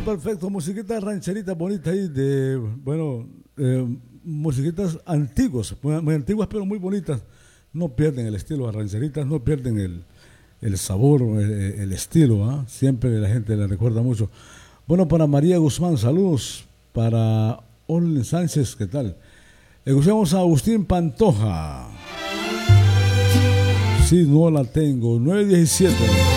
perfecto. Musiquitas rancheritas bonitas ahí de, bueno, musiquitas antiguas, muy antiguas pero muy bonitas. No pierden el estilo, las rancheritas no pierden el sabor, el estilo, ¿ah? Siempre la gente la recuerda mucho. Bueno, para María Guzmán, saludos. Para Olin Sánchez, ¿qué tal? Escuchamos a Agustín Pantoja. Sí, no la tengo. 917.